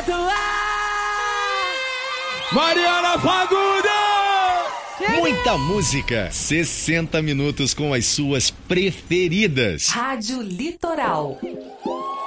Mariana Fagundes! Muita música, 60 minutos com as suas preferidas. Rádio Litoral.